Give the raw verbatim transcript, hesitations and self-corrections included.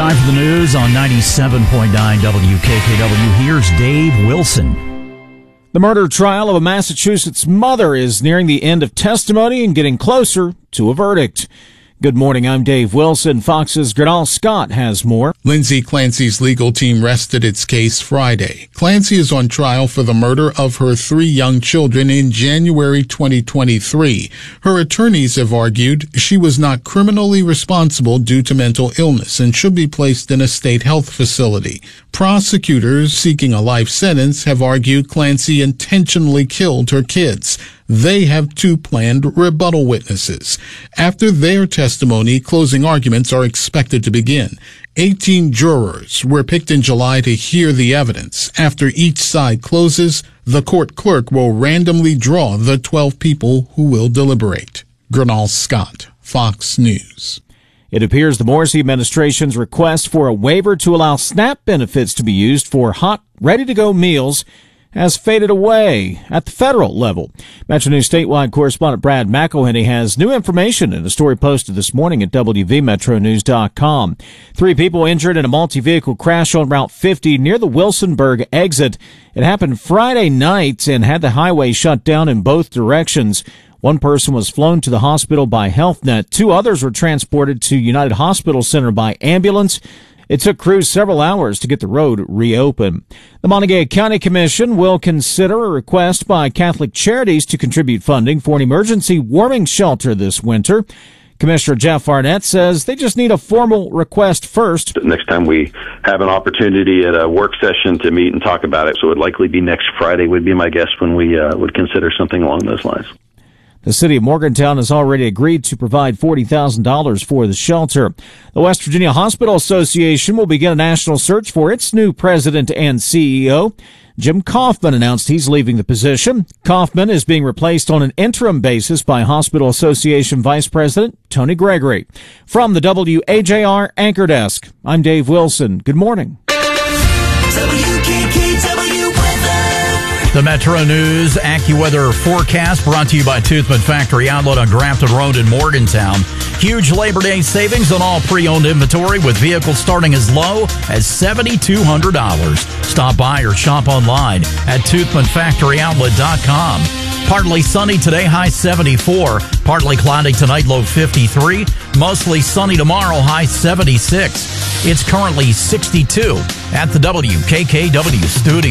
Time for the news on ninety-seven point nine W K K W. Here's Dave Wilson. The murder trial of a Massachusetts mother is nearing the end of testimony and getting closer to a verdict. Good morning, I'm Dave Wilson. Fox's Gernal Scott has more. Lindsay Clancy's legal team rested its case Friday. Clancy is on trial for the murder of her three young children in January twenty twenty-three. Her attorneys have argued she was not criminally responsible due to mental illness and should be placed in a state health facility. Prosecutors seeking a life sentence have argued Clancy intentionally killed her kids. They have two planned rebuttal witnesses. After their testimony, closing arguments are expected to begin. eighteen jurors were picked in July to hear the evidence. After each side closes, the court clerk will randomly draw the twelve people who will deliberate. Gernal Scott, Fox News. It appears the Morrissey administration's request for a waiver to allow SNAP benefits to be used for hot, ready-to-go meals has faded away at the federal level. Metro News statewide correspondent Brad McElhenney has new information in a story posted this morning at W V metro news dot com. Three people injured in a multi-vehicle crash on Route fifty near the Wilsonburg exit. It happened Friday night and had the highway shut down in both directions. One person was flown to the hospital by HealthNet. Two others were transported to United Hospital Center by ambulance. It took crews several hours to get the road reopened. The Montague County Commission will consider a request by Catholic Charities to contribute funding for an emergency warming shelter this winter. Commissioner Jeff Arnett says they just need a formal request first. Next time we have an opportunity at a work session to meet and talk about it, so it would likely be next Friday would be my guess when we uh, would consider something along those lines. The city of Morgantown has already agreed to provide forty thousand dollars for the shelter. The West Virginia Hospital Association will begin a national search for its new president and C E O. Jim Kaufman announced he's leaving the position. Kaufman is being replaced on an interim basis by Hospital Association Vice President Tony Gregory. From the W A J R Anchor Desk, I'm Dave Wilson. Good morning. The Metro News AccuWeather forecast brought to you by Toothman Factory Outlet on Grafton Road in Morgantown. Huge Labor Day savings on all pre-owned inventory with vehicles starting as low as seven thousand two hundred dollars. Stop by or shop online at toothman factory outlet dot com. Partly sunny today, high seventy-four. Partly cloudy tonight, low fifty-three. Mostly sunny tomorrow, high seventy-six. It's currently sixty-two at the W K K W studio.